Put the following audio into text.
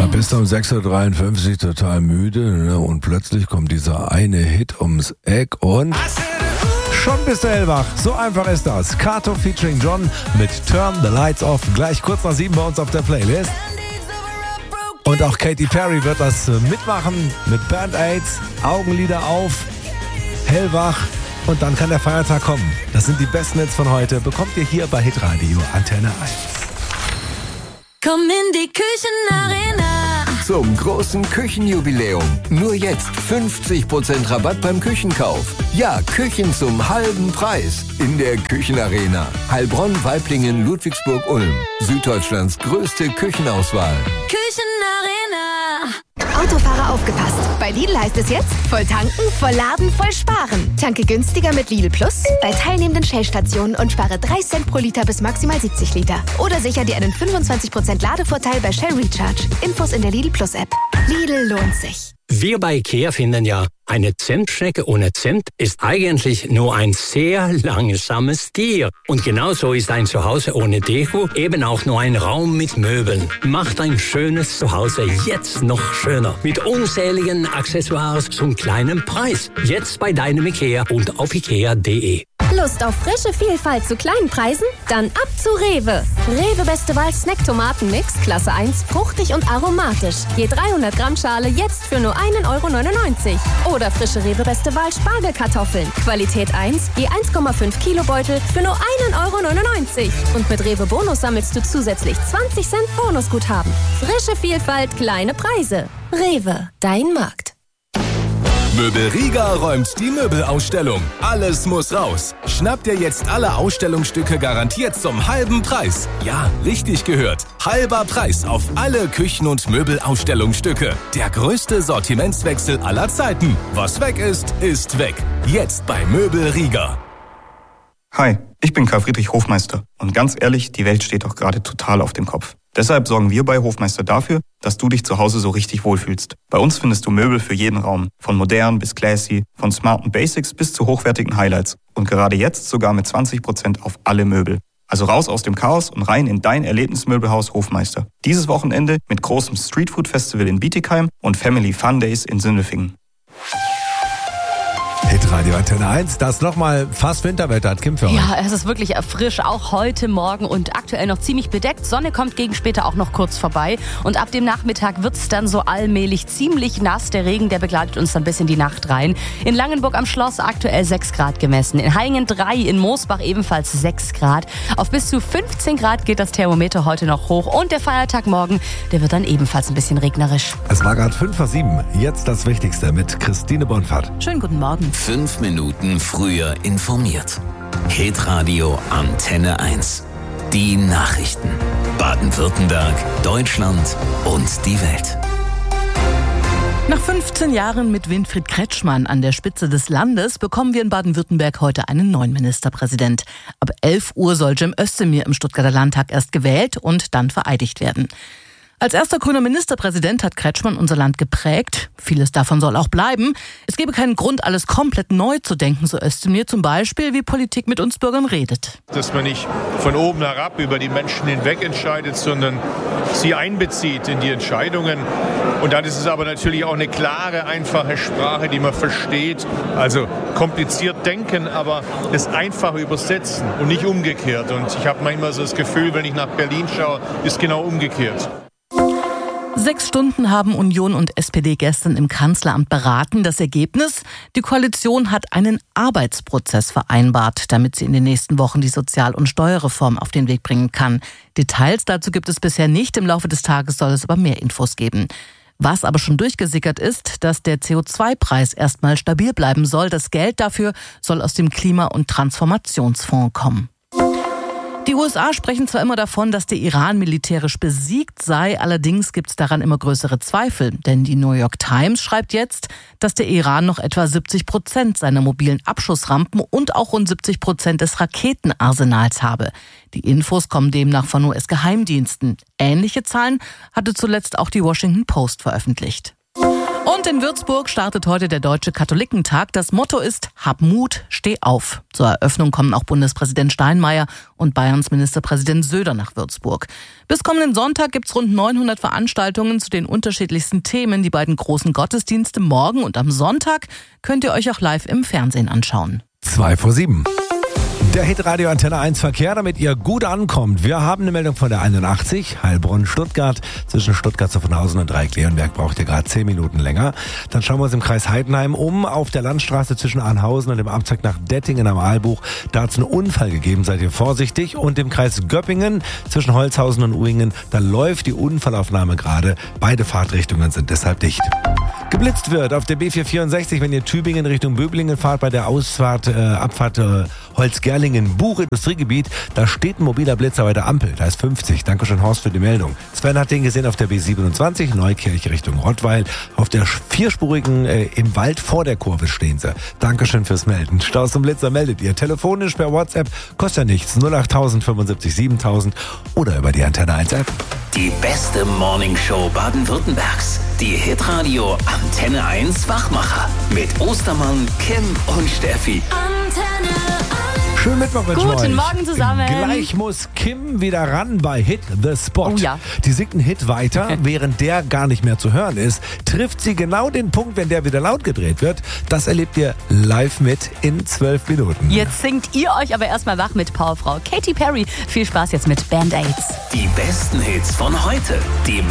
bist um 6.53 Uhr total müde, ne? Und plötzlich kommt dieser eine Hit ums Eck und schon bist du hellwach. So einfach ist das. Kato featuring John mit Turn the Lights Off. Gleich kurz nach 7 bei uns auf der Playlist. Und auch Katy Perry wird das mitmachen mit Band-Aids, Augenlider auf, hellwach. Und dann kann der Feiertag kommen. Das sind die besten Hits von heute. Bekommt ihr hier bei Hitradio Antenne 1. Komm in die Küchenarena. Zum großen Küchenjubiläum. Nur jetzt 50% Rabatt beim Küchenkauf. Ja, Küchen zum halben Preis. In der Küchenarena. Heilbronn, Waiblingen, Ludwigsburg, Ulm. Süddeutschlands größte Küchenauswahl. Küchenarena. Autofahrer aufgepasst. Bei Lidl heißt es jetzt, voll tanken, voll laden, voll sparen. Tanke günstiger mit Lidl Plus bei teilnehmenden Shell-Stationen und spare 3 Cent pro Liter bis maximal 70 Liter. Oder sicher dir einen 25% Ladevorteil bei Shell Recharge. Infos in der Lidl Plus App. Lidl lohnt sich. Wir bei IKEA finden ja, eine Zentschnecke ohne Cent ist eigentlich nur ein sehr langsames Tier. Und genauso ist ein Zuhause ohne Deko eben auch nur ein Raum mit Möbeln. Macht ein schönes Zuhause jetzt noch schöner. Mit unzähligen Accessoires zum kleinen Preis. Jetzt bei deinem IKEA und auf ikea.de. Lust auf frische Vielfalt zu kleinen Preisen? Dann ab zu Rewe. Rewe Beste Wahl Snack-Tomaten-Mix, Klasse 1, fruchtig und aromatisch. Je 300 Gramm Schale jetzt für nur 1,99 €. Oder frische Rewe Beste Wahl Spargelkartoffeln. Qualität 1, je 1,5 Kilo Beutel für nur 1,99 €. Und mit Rewe Bonus sammelst du zusätzlich 20 Cent Bonusguthaben. Frische Vielfalt, kleine Preise. Rewe, dein Markt. Möbel Riga räumt die Möbelausstellung. Alles muss raus. Schnappt ihr jetzt alle Ausstellungsstücke garantiert zum halben Preis. Ja, richtig gehört. Halber Preis auf alle Küchen- und Möbelausstellungsstücke. Der größte Sortimentswechsel aller Zeiten. Was weg ist, ist weg. Jetzt bei Möbel Riga. Hi, ich bin Karl Friedrich Hofmeister. Und ganz ehrlich, die Welt steht doch gerade total auf dem Kopf. Deshalb sorgen wir bei Hofmeister dafür, dass du dich zu Hause so richtig wohlfühlst. Bei uns findest du Möbel für jeden Raum. Von modern bis classy, von smarten Basics bis zu hochwertigen Highlights. Und gerade jetzt sogar mit 20% auf alle Möbel. Also raus aus dem Chaos und rein in dein Erlebnismöbelhaus Hofmeister. Dieses Wochenende mit großem Streetfood-Festival in Bietigheim und Family Fun Days in Sindelfingen. Hitradio Antenne 1, das nochmal fast Winterwetter hat Kim für euch. Ja, es ist wirklich frisch, auch heute Morgen und aktuell noch ziemlich bedeckt. Sonne kommt gegen später auch noch kurz vorbei. Und ab dem Nachmittag wird es dann so allmählich ziemlich nass. Der Regen, der begleitet uns dann bis in die Nacht rein. In Langenburg am Schloss aktuell 6 Grad gemessen. In Haingen 3, in Moosbach ebenfalls 6 Grad. Auf bis zu 15 Grad geht das Thermometer heute noch hoch. Und der Feiertag morgen, der wird dann ebenfalls ein bisschen regnerisch. Es war gerade 5:07. Jetzt das Wichtigste mit Christine Bonfart. Schönen guten Morgen. 5 Minuten früher informiert. Hitradio Antenne 1. Die Nachrichten. Baden-Württemberg, Deutschland und die Welt. Nach 15 Jahren mit Winfried Kretschmann an der Spitze des Landes bekommen wir in Baden-Württemberg heute einen neuen Ministerpräsident. Ab 11 Uhr soll Cem Özdemir im Stuttgarter Landtag erst gewählt und dann vereidigt werden. Als erster grüner Ministerpräsident hat Kretschmann unser Land geprägt. Vieles davon soll auch bleiben. Es gebe keinen Grund, alles komplett neu zu denken, so Özdemir zum Beispiel, wie Politik mit uns Bürgern redet. Dass man nicht von oben herab über die Menschen hinweg entscheidet, sondern sie einbezieht in die Entscheidungen. Und dann ist es aber natürlich auch eine klare, einfache Sprache, die man versteht. Also kompliziert denken, aber es einfach übersetzen und nicht umgekehrt. Und ich habe manchmal so das Gefühl, wenn ich nach Berlin schaue, ist genau umgekehrt. 6 Stunden haben Union und SPD gestern im Kanzleramt beraten. Das Ergebnis? Die Koalition hat einen Arbeitsprozess vereinbart, damit sie in den nächsten Wochen die Sozial- und Steuerreform auf den Weg bringen kann. Details dazu gibt es bisher nicht. Im Laufe des Tages soll es aber mehr Infos geben. Was aber schon durchgesickert ist, dass der CO2-Preis erstmal stabil bleiben soll. Das Geld dafür soll aus dem Klima- und Transformationsfonds kommen. Die USA sprechen zwar immer davon, dass der Iran militärisch besiegt sei, allerdings gibt es daran immer größere Zweifel. Denn die New York Times schreibt jetzt, dass der Iran noch etwa 70% seiner mobilen Abschussrampen und auch rund 70% des Raketenarsenals habe. Die Infos kommen demnach von US-Geheimdiensten. Ähnliche Zahlen hatte zuletzt auch die Washington Post veröffentlicht. Und in Würzburg startet heute der Deutsche Katholikentag. Das Motto ist: Hab Mut, steh auf. Zur Eröffnung kommen auch Bundespräsident Steinmeier und Bayerns Ministerpräsident Söder nach Würzburg. Bis kommenden Sonntag gibt's rund 900 Veranstaltungen zu den unterschiedlichsten Themen. Die beiden großen Gottesdienste morgen und am Sonntag könnt ihr euch auch live im Fernsehen anschauen. 6:55. Der Hitradio Antenne 1 Verkehr, damit ihr gut ankommt. Wir haben eine Meldung von der 81, Heilbronn-Stuttgart. Zwischen Stuttgart-Zuffenhausen und Dreieck-Leonberg braucht ihr gerade 10 Minuten länger. Dann schauen wir uns im Kreis Heidenheim um. Auf der Landstraße zwischen Arnhausen und dem Abzweig nach Dettingen am Aalbuch. Da hat es einen Unfall gegeben, seid ihr vorsichtig. Und im Kreis Göppingen zwischen Holzhausen und Uingen, da läuft die Unfallaufnahme gerade. Beide Fahrtrichtungen sind deshalb dicht. Geblitzt wird auf der B464, wenn ihr Tübingen Richtung Böblingen fahrt, bei der Abfahrt Holzgerlingen-Buch Industriegebiet, da steht ein mobiler Blitzer bei der Ampel, da ist 50. Dankeschön, Horst, für die Meldung. Sven hat den gesehen auf der B27, Neukirch Richtung Rottweil. Auf der vierspurigen im Wald vor der Kurve stehen sie. Dankeschön fürs Melden. Staus und Blitzer meldet ihr telefonisch per WhatsApp, kostet ja nichts, 08000 75 7000 oder über die Antenne 1 App. Die beste Morningshow Baden-Württembergs. Die Hitradio Antenne 1 Wachmacher. Mit Ostermann, Kim und Steffi. Antenne 1. Schönen Mittwoch mit euch. Guten Morgen zusammen. Gleich muss Kim wieder ran bei Hit the Spot. Oh ja. Die singt einen Hit weiter, während der gar nicht mehr zu hören ist. Trifft sie genau den Punkt, wenn der wieder laut gedreht wird. Das erlebt ihr live mit in 12 Minuten. Jetzt singt ihr euch aber erstmal wach mit Powerfrau Katy Perry. Viel Spaß jetzt mit Band-Aids. Die besten Hits von heute. Die